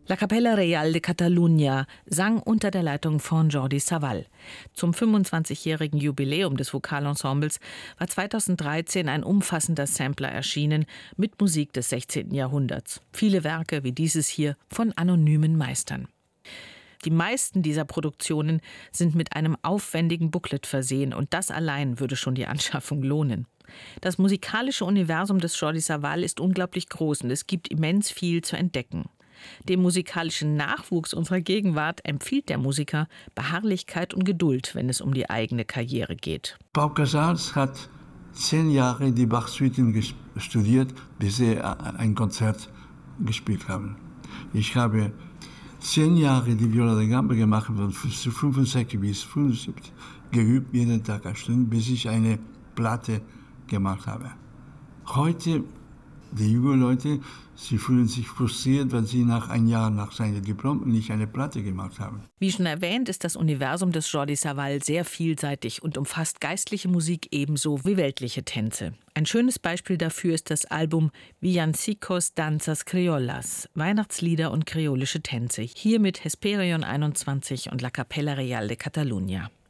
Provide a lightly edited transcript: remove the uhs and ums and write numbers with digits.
La Capella Reial de Catalunya sang unter der Leitung von Jordi Savall. Zum 25-jährigen Jubiläum des Vokalensembles war 2013 ein umfassender Sampler erschienen mit Musik des 16. Jahrhunderts. Viele Werke wie dieses hier von anonymen Meistern. Die meisten dieser Produktionen sind mit einem aufwendigen Booklet versehen und das allein würde schon die Anschaffung lohnen. Das musikalische Universum des Jordi Savall ist unglaublich groß und es gibt immens viel zu entdecken. Dem musikalischen Nachwuchs unserer Gegenwart empfiehlt der Musiker Beharrlichkeit und Geduld, wenn es um die eigene Karriere geht. Pau Casals hat 10 Jahre die Bach-Suiten studiert, bis sie ein Konzert gespielt haben. Ich habe 10 Jahre die Viola da Gamba gemacht, von 65 bis 75, geübt, jeden Tag eine Stunde, bis ich eine Platte gemacht habe. Heute, die jungen Leute, sie fühlen sich frustriert, wenn sie nach einem Jahr nach seinem Diplom nicht eine Platte gemacht haben. Wie schon erwähnt, ist das Universum des Jordi Savall sehr vielseitig und umfasst geistliche Musik ebenso wie weltliche Tänze. Ein schönes Beispiel dafür ist das Album Villancicos Danzas Criollas, Weihnachtslieder und kreolische Tänze, hier mit Hesperion 21 und La Capella Reial de Catalunya.